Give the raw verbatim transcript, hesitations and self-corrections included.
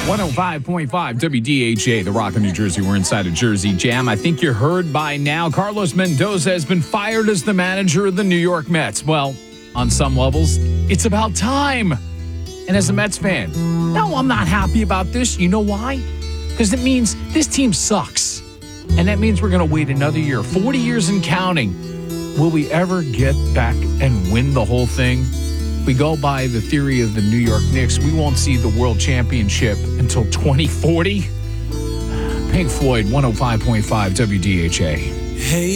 one oh five point five W D H A, the Rock of New Jersey. We're inside of Jersey Jam. I think you heard by now, Carlos Mendoza has been fired as the manager of the New York Mets. Well, on some levels, it's about time. And as a Mets fan, no, I'm not happy about this. You know why? Because it means this team sucks. And that means we're going to wait another year, forty years and counting. Will we ever get back and win the whole thing? We go by the theory of the New York Knicks, we won't see the World Championship until twenty forty. Pink Floyd, one oh five point five W D H A. Hey.